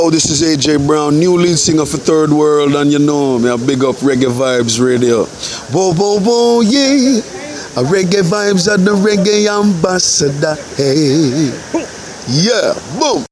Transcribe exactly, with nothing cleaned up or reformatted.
Oh, this is A J Brown, new lead singer for Third World, and you know me, I big up Reggae Vibes Radio. Whoa, whoa, whoa, yeah. A Reggae Vibes are the reggae ambassador. Hey, yeah, boom.